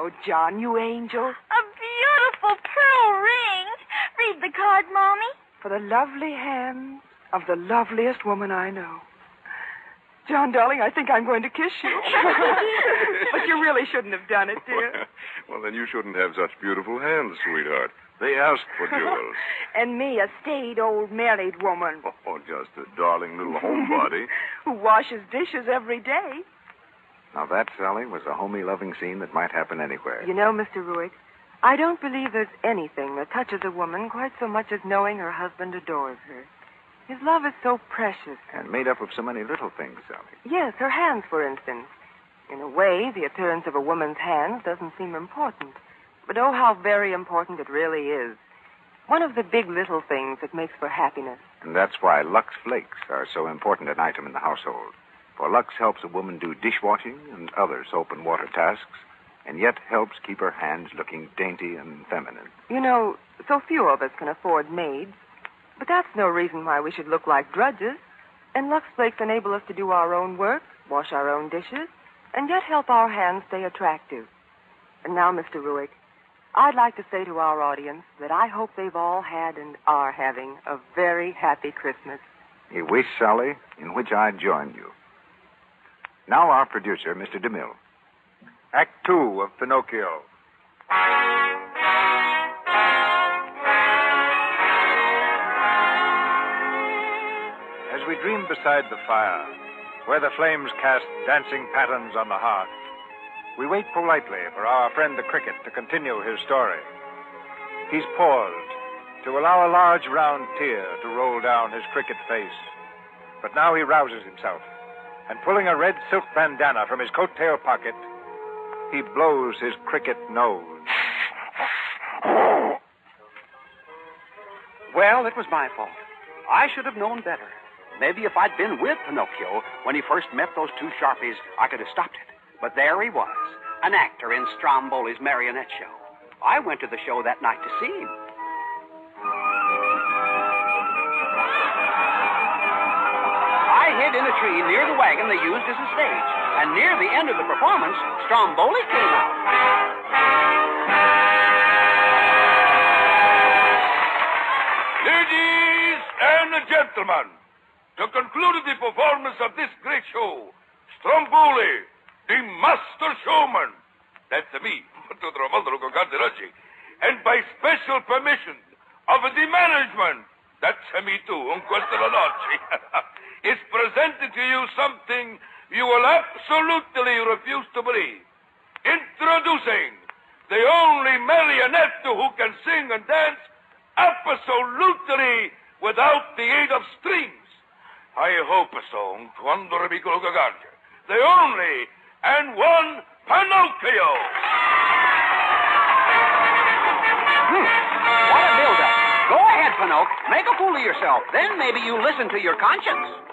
Oh, John, you angel. A beautiful pearl ring. Read the card, Mommy. For the lovely hands of the loveliest woman I know. John, darling, I think I'm going to kiss you. But you really shouldn't have done it, dear. Well, then you shouldn't have such beautiful hands, sweetheart. They asked for jewels. And me, a staid old married woman. Oh, just a darling little homebody. Who washes dishes every day. Now that, Sally, was a homey, loving scene that might happen anywhere. You know, Mr. Ruick, I don't believe there's anything that touches a woman quite so much as knowing her husband adores her. His love is so precious. And made up of so many little things, Sally. Yes, her hands, for instance. In a way, the appearance of a woman's hands doesn't seem important. But oh, how very important it really is. One of the big little things that makes for happiness. And that's why Lux Flakes are so important an item in the household. For Lux helps a woman do dishwashing and other soap and water tasks, and yet helps keep her hands looking dainty and feminine. You know, so few of us can afford maids. But that's no reason why we should look like drudges. And Lux Flakes enable us to do our own work, wash our own dishes, and yet help our hands stay attractive. And now, Mr. Ruick, I'd like to say to our audience that I hope they've all had and are having a very happy Christmas. A wish, Sally, in which I join you. Now our producer, Mr. DeMille. Act 2 of Pinocchio. As we dream beside the fire, where the flames cast dancing patterns on the hearth, we wait politely for our friend the cricket to continue his story. He's paused to allow a large round tear to roll down his cricket face. But now he rouses himself, and pulling a red silk bandana from his coat-tail pocket, he blows his cricket nose. Well, it was my fault. I should have known better. Maybe if I'd been with Pinocchio when he first met those two Sharpies, I could have stopped it. But there he was, an actor in Stromboli's marionette show. I went to the show that night to see him. I hid in a tree near the wagon they used as a stage. And near the end of the performance, Stromboli came out. Ladies and gentlemen, to conclude the performance of this great show, Stromboli, the master showman, that's me, and by special permission of the management, that's me too, is presenting to you something you will absolutely refuse to believe. Introducing the only marionette who can sing and dance absolutely without the aid of strings. I hope so. The only and one Pinocchio. What a build-up. Go ahead, Pinocchio. Make a fool of yourself. Then maybe you listen to your conscience.